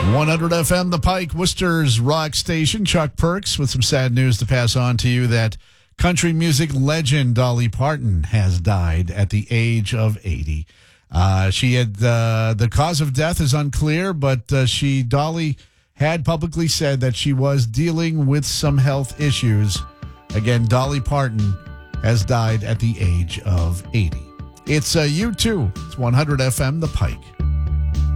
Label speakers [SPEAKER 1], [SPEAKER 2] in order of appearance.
[SPEAKER 1] 100 FM, The Pike, Worcester's rock station. Chuck Perks with some sad news to pass on to you that country music legend Dolly Parton has died at the age of 80. She had the cause of death is unclear, but Dolly had publicly said that she was dealing with some health issues. Again, Dolly Parton has died at the age of 80. It's U2. It's 100 FM, The Pike.